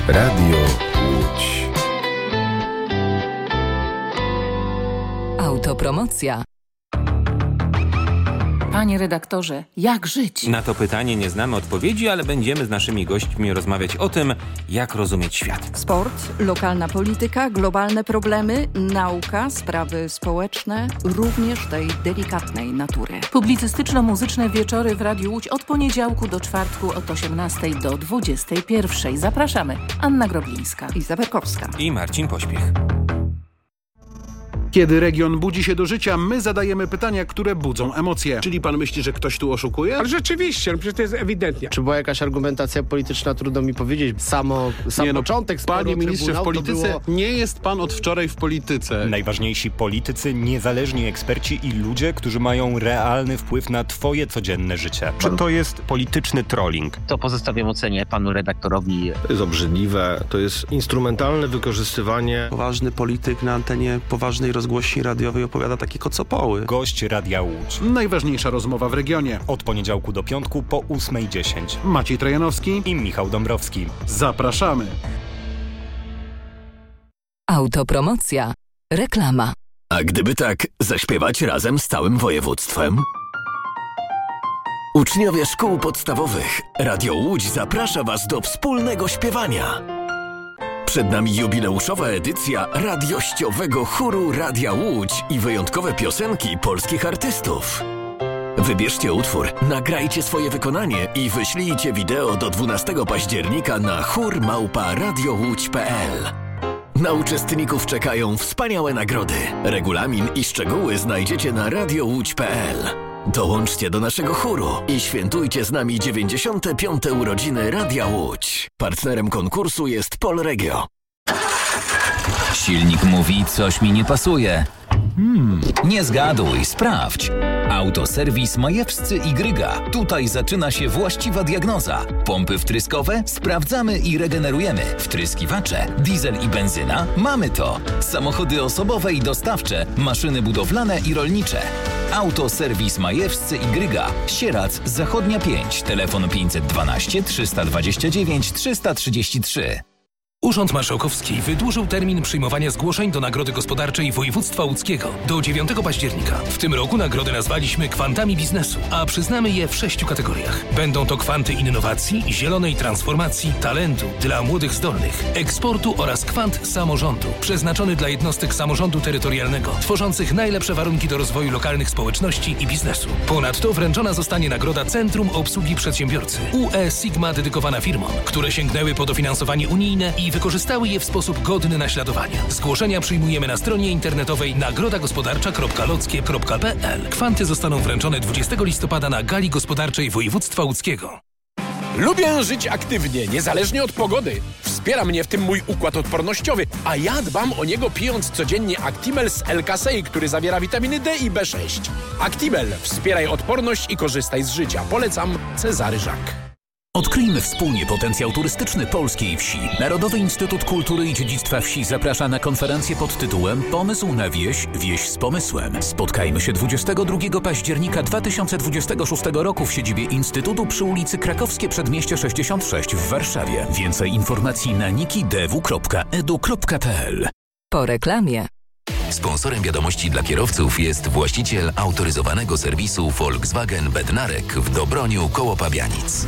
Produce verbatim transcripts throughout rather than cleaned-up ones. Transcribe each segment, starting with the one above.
Radio Łódź. Autopromocja. Panie redaktorze, jak żyć? Na to pytanie nie znamy odpowiedzi, ale będziemy z naszymi gośćmi rozmawiać o tym, jak rozumieć świat. Sport, lokalna polityka, globalne problemy, nauka, sprawy społeczne, również tej delikatnej natury. Publicystyczno-muzyczne wieczory w Radiu Łódź od poniedziałku do czwartku od osiemnastej do dwudziestej pierwszej. Zapraszamy. Anna Groblińska i Zawerkowska. I Marcin Pośpiech. Kiedy region budzi się do życia, my zadajemy pytania, które budzą emocje. Czyli pan myśli, że ktoś tu oszukuje? Ale rzeczywiście, no przecież to jest ewidentnie. Czy była jakaś argumentacja polityczna, trudno mi powiedzieć. Samo, sam nie no, początek sporu Panie ministrze, w polityce było... nie jest pan od wczoraj w polityce. Najważniejsi politycy, niezależni eksperci i ludzie, którzy mają realny wpływ na twoje codzienne życie. Czy to jest polityczny trolling? To pozostawiam ocenie panu redaktorowi. To jest obrzydliwe, to jest instrumentalne wykorzystywanie. Poważny polityk na antenie poważnej rozgłośni radiowej opowiada takie kocopoły. Gość Radia Łódź. Najważniejsza rozmowa w regionie. Od poniedziałku do piątku po ósmej dziesięć. Maciej Trojanowski i Michał Dąbrowski. Zapraszamy. Autopromocja. Reklama. A gdyby tak zaśpiewać razem z całym województwem? Uczniowie szkół podstawowych, Radio Łódź zaprasza Was do wspólnego śpiewania. Przed nami jubileuszowa edycja radiościowego chóru Radia Łódź i wyjątkowe piosenki polskich artystów. Wybierzcie utwór, nagrajcie swoje wykonanie i wyślijcie wideo do dwunastego października na chór małpa radiołódź kropka p l. Na uczestników czekają wspaniałe nagrody. Regulamin i szczegóły znajdziecie na radiołódź kropka p l. Dołączcie do naszego chóru i świętujcie z nami dziewięćdziesiąte piąte urodziny Radia Łódź. Partnerem konkursu jest Polregio. Silnik mówi, coś mi nie pasuje. Hmm, nie zgaduj, sprawdź. Autoserwis Majewscy i Gryga. Tutaj zaczyna się właściwa diagnoza. Pompy wtryskowe? Sprawdzamy i regenerujemy. Wtryskiwacze? Diesel i benzyna? Mamy to. Samochody osobowe i dostawcze, maszyny budowlane i rolnicze. Autoserwis Majewscy i Gryga. Sierac, Zachodnia pięć. Telefon pięćset dwanaście trzysta dwadzieścia dziewięć trzysta trzydzieści trzy. Urząd Marszałkowski wydłużył termin przyjmowania zgłoszeń do Nagrody Gospodarczej Województwa Łódzkiego do dziewiątego października. W tym roku nagrody nazwaliśmy kwantami biznesu, a przyznamy je w sześciu kategoriach. Będą to kwanty innowacji, zielonej transformacji, talentu dla młodych zdolnych, eksportu oraz kwant samorządu, przeznaczony dla jednostek samorządu terytorialnego, tworzących najlepsze warunki do rozwoju lokalnych społeczności i biznesu. Ponadto wręczona zostanie nagroda Centrum Obsługi Przedsiębiorcy U E Sigma dedykowana firmom, które sięgnęły po dofinansowanie unijne i wykorzystały je w sposób godny naśladowania. Zgłoszenia przyjmujemy na stronie internetowej nagroda gospodarcza kropka lockie kropka p l. Kwanty zostaną wręczone dwudziestego listopada na Gali Gospodarczej Województwa Łódzkiego. Lubię żyć aktywnie, niezależnie od pogody. Wspiera mnie w tym mój układ odpornościowy, a ja dbam o niego pijąc codziennie Actimel z L-Kasei, który zawiera witaminy D i B sześć. Actimel. Wspieraj odporność i korzystaj z życia. Polecam Cezary Żak. Odkryjmy wspólnie potencjał turystyczny polskiej wsi. Narodowy Instytut Kultury i Dziedzictwa Wsi zaprasza na konferencję pod tytułem Pomysł na wieś, wieś z pomysłem. Spotkajmy się dwudziestego drugiego października dwa tysiące dwudziestego szóstego roku w siedzibie Instytutu przy ulicy Krakowskie Przedmieście sześćdziesiąt sześć w Warszawie. Więcej informacji na nikidew kropka edu kropka p l. Po reklamie. Sponsorem wiadomości dla kierowców jest właściciel autoryzowanego serwisu Volkswagen Bednarek w Dobroniu koło Pabianic.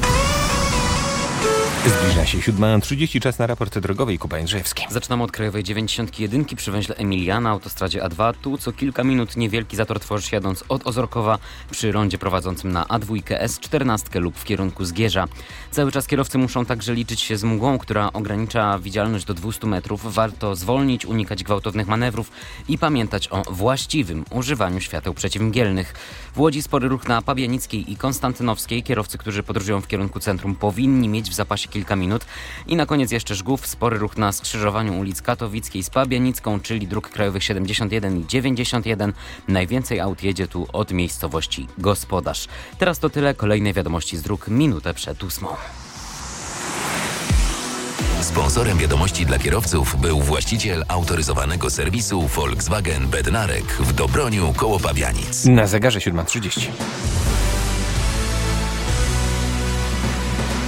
Zbliża się siódma trzydzieści, czas na raport drogowy. Kuba Jędrzejewski. Zaczynamy od krajowej dziewięćdziesiąt jeden przy węźle Emiliana, autostradzie A dwa. Tu co kilka minut niewielki zator tworzy się jadąc od Ozorkowa przy rondzie prowadzącym na A dwa S czternaście lub w kierunku Zgierza. Cały czas kierowcy muszą także liczyć się z mgłą, która ogranicza widzialność do dwieście metrów. Warto zwolnić, unikać gwałtownych manewrów i pamiętać o właściwym używaniu świateł przeciwmgielnych. W Łodzi spory ruch na Pabianickiej i Konstantynowskiej. Kierowcy, którzy podróżują w kierunku centrum, powinni mieć w zapasie kilka minut. I na koniec jeszcze Żgów, spory ruch na skrzyżowaniu ulic Katowickiej z Pabianicką, czyli dróg krajowych siedemdziesiąt jeden i dziewięćdziesiąt jeden. Najwięcej aut jedzie tu od miejscowości Gospodarz. Teraz to tyle, kolejne wiadomości z dróg minutę przed ósmą. Sponsorem wiadomości dla kierowców był właściciel autoryzowanego serwisu Volkswagen Bednarek w Dobroniu koło Pabianic. Na zegarze siódma trzydzieści.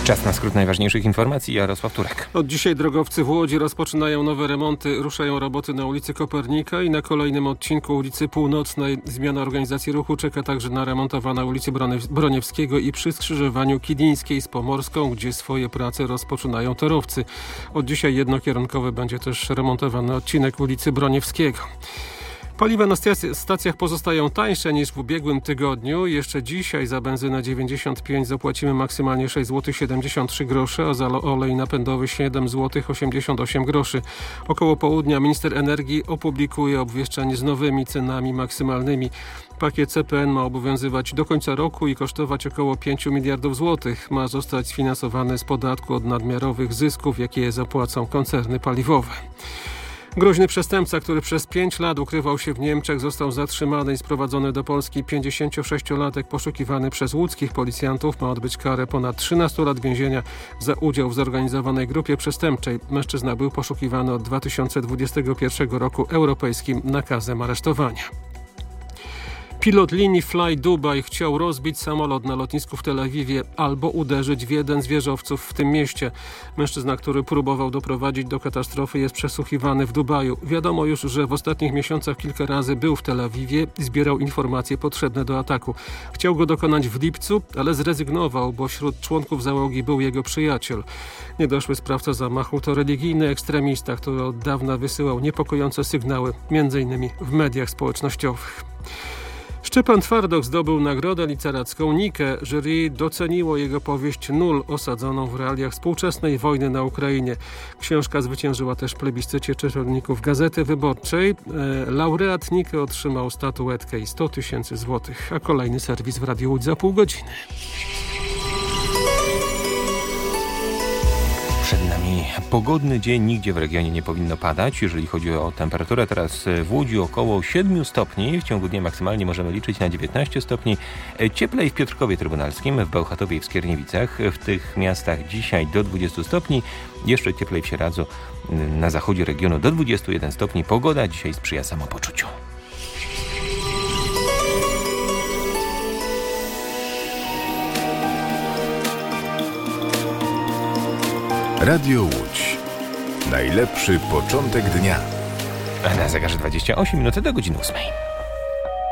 Czas na skrót najważniejszych informacji. Jarosław Turek. Od dzisiaj drogowcy w Łodzi rozpoczynają nowe remonty. Ruszają roboty na ulicy Kopernika i na kolejnym odcinku ulicy Północnej. Zmiana organizacji ruchu czeka także na remontowana ulicy Broniewskiego i przy skrzyżowaniu Kidińskiej z Pomorską, gdzie swoje prace rozpoczynają torowcy. Od dzisiaj jednokierunkowy będzie też remontowany odcinek ulicy Broniewskiego. Paliwa na stacjach pozostają tańsze niż w ubiegłym tygodniu. Jeszcze dzisiaj za benzynę dziewięćdziesiąt pięć zapłacimy maksymalnie sześć złotych siedemdziesiąt trzy groszy, a za olej napędowy siedem złotych osiemdziesiąt osiem groszy. Około południa minister energii opublikuje obwieszczenie z nowymi cenami maksymalnymi. Pakiet C P N ma obowiązywać do końca roku i kosztować około pięć miliardów złotych. Ma zostać sfinansowany z podatku od nadmiarowych zysków, jakie zapłacą koncerny paliwowe. Groźny przestępca, który przez pięć lat ukrywał się w Niemczech, został zatrzymany i sprowadzony do Polski. pięćdziesięciosześciolatek poszukiwany przez łódzkich policjantów ma odbyć karę ponad trzynastu lat więzienia za udział w zorganizowanej grupie przestępczej. Mężczyzna był poszukiwany od dwa tysiące dwudziestego pierwszego roku europejskim nakazem aresztowania. Pilot linii Fly Dubai chciał rozbić samolot na lotnisku w Tel Awiwie albo uderzyć w jeden z wieżowców w tym mieście. Mężczyzna, który próbował doprowadzić do katastrofy, jest przesłuchiwany w Dubaju. Wiadomo już, że w ostatnich miesiącach kilka razy był w Tel Awiwie i zbierał informacje potrzebne do ataku. Chciał go dokonać w lipcu, ale zrezygnował, bo wśród członków załogi był jego przyjaciel. Niedoszły sprawca zamachu to religijny ekstremista, który od dawna wysyłał niepokojące sygnały, między innymi w mediach społecznościowych. Szczepan Twardok zdobył nagrodę literacką Nikę. Jury doceniło jego powieść Nul, osadzoną w realiach współczesnej wojny na Ukrainie. Książka zwyciężyła też w plebiscycie czytelników Gazety Wyborczej. E, laureat Nikę otrzymał statuetkę i sto tysięcy złotych, a kolejny serwis w Radiu Łódź za pół godziny. Przed nami pogodny dzień, nigdzie w regionie nie powinno padać. Jeżeli chodzi o temperaturę, teraz w Łodzi około siedmiu stopni. W ciągu dnia maksymalnie możemy liczyć na dziewiętnaście stopni. Cieplej w Piotrkowie Trybunalskim, w Bełchatowie i w Skierniewicach. W tych miastach dzisiaj do dwudziestu stopni. Jeszcze cieplej w Sieradzu, na zachodzie regionu do dwudziestu jeden stopni. Pogoda dzisiaj sprzyja samopoczuciu. Radio Łódź. Najlepszy początek dnia. A na zegarze dwadzieścia osiem minut do godziny ósmej.